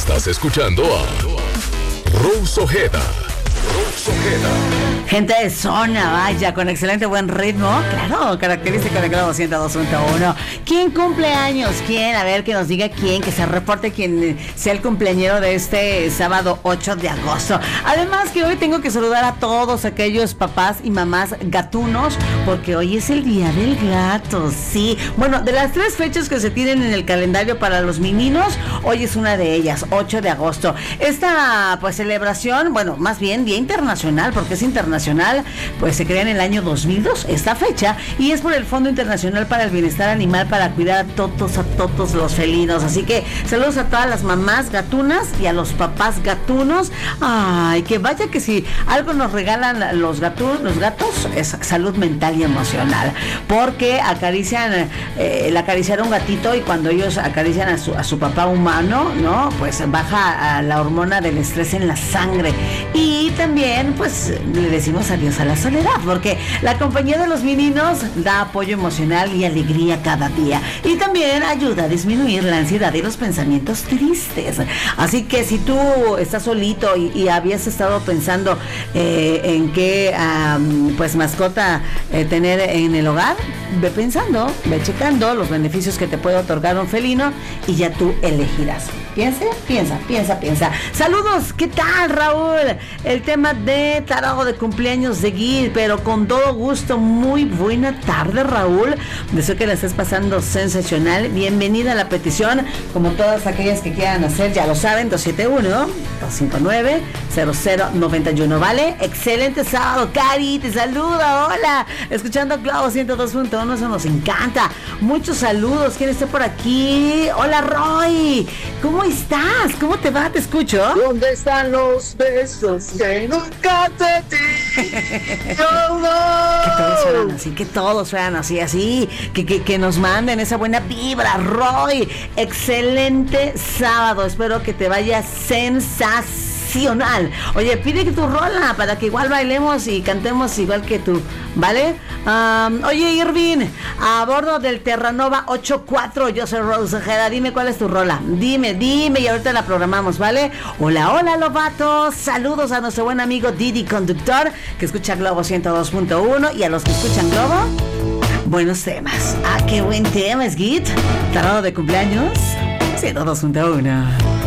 Estás escuchando a Rose Ojeda. Gente de zona, vaya, con excelente buen ritmo. Claro, característica de Globo 102.1. ¿Quién cumple años? ¿Quién? A ver, que nos diga quién, que se reporte quien sea el cumpleañero de este sábado 8 de agosto. Además que hoy tengo que saludar a todos aquellos papás y mamás gatunos, porque hoy es el Día del Gato, sí. Bueno, de las 3 fechas que se tienen en el calendario para los meninos, hoy es una de ellas, 8 de agosto. Esta, pues, celebración, bueno, más bien Día Internacional, porque es internacional, pues se crea en el año 2002 esta fecha, y es por el Fondo Internacional para el Bienestar Animal, para cuidar a todos los felinos. Así que saludos a todas las mamás gatunas y a los papás gatunos. Ay, que vaya que si algo nos regalan los gatos es salud mental y emocional, porque acarician, el acariciar a un gatito, y cuando ellos acarician a su papá humano, ¿no? Pues baja la hormona del estrés en la sangre, y también pues le decimos adiós a la soledad, porque la compañía de los meninos da apoyo emocional y alegría cada día, y también ayuda a disminuir la ansiedad y los pensamientos tristes. Así que si tú estás solito y habías estado pensando en qué pues mascota tener en el hogar, ve pensando, ve checando los beneficios que te puede otorgar un felino, y ya tú elegirás. Piensa. Saludos, ¿qué tal, Raúl? El tema de tarot de cumpleaños de Gui, pero con todo gusto. Muy buena tarde, Raúl. Deseo que la estés pasando sensacional. Bienvenida a la petición, como todas aquellas que quieran hacer, ya lo saben, 271-259-0091, ¿vale? Excelente sábado, Cari, te saluda, hola. Escuchando Globo 102.1, eso nos encanta. Muchos saludos, ¿quién está por aquí? Hola, Roy, ¿cómo estás? ¿Cómo te va? Te escucho. ¿Dónde están los besos que nunca te di? Yo no. Que todos fueran así, que nos manden esa buena vibra, Roy. Excelente sábado, espero que te vaya sensacional. Oye, pide que tu rola para que igual bailemos y cantemos igual que tú, ¿vale? Oye, Irvin, a bordo del Terranova 84, yo soy Rose Ojeda, dime cuál es tu rola, dime, y ahorita la programamos, ¿vale? Hola, Lobatos, saludos a nuestro buen amigo Didi Conductor, que escucha Globo 102.1, y a los que escuchan Globo, buenos temas. Qué buen tema es, Git, tarado de cumpleaños, 102.1.